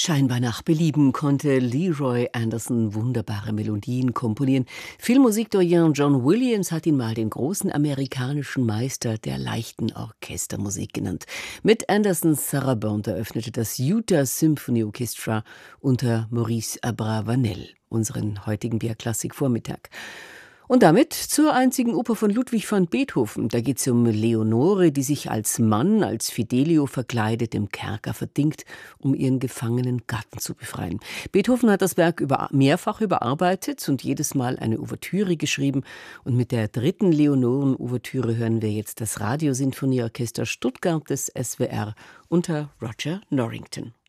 Scheinbar nach Belieben konnte Leroy Anderson wunderbare Melodien komponieren. Filmmusikdoyen John Williams hat ihn mal den großen amerikanischen Meister der leichten Orchestermusik genannt. Mit Andersons Sarabande eröffnete das Utah Symphony Orchestra unter Maurice Abravanel unseren heutigen BR-Klassik-Vormittag. Und damit zur einzigen Oper von Ludwig van Beethoven. Da geht es um Leonore, die sich als Mann, als Fidelio verkleidet, im Kerker verdingt, um ihren gefangenen Gatten zu befreien. Beethoven hat das Werk mehrfach überarbeitet und jedes Mal eine Ouvertüre geschrieben. Und mit der dritten Leonoren-Ouvertüre hören wir jetzt das Radiosinfonieorchester Stuttgart des SWR unter Roger Norrington.